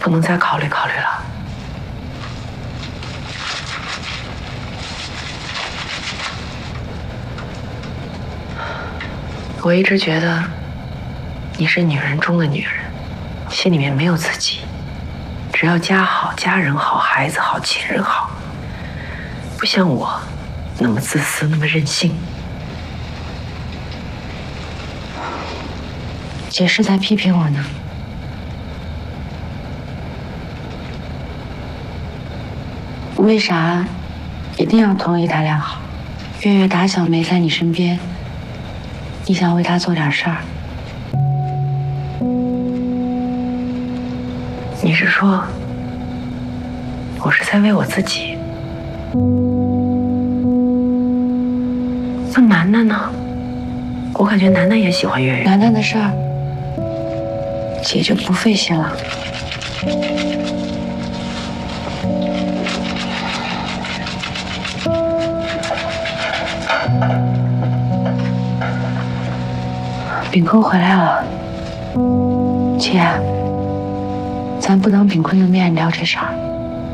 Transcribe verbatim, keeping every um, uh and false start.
不能再考虑考虑了。我一直觉得你是女人中的女人，心里面没有自己，只要家好、家人好、孩子好、亲人好，不像我那么自私、那么任性。 姐是在批评我呢。为啥一定要同意他俩好？月月打小没在你身边，你想为他做点事儿？ 你是说，我是在为我自己？那楠楠呢？我感觉楠楠也喜欢月月。 楠楠的事儿，姐就不费心了。炳坤回来了，姐，咱不当炳坤的面聊这事儿。